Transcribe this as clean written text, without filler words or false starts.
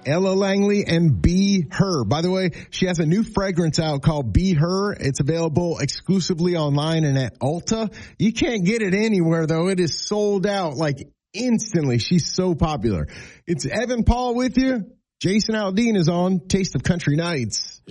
Ella Langley and Be Her. By the way, she has a new fragrance out called Be Her. It's available exclusively online and at Ulta. You can't get it anywhere though. It is sold out like instantly. She's so popular. It's Evan Paul with you. Jason Aldean is on Taste of Country Nights.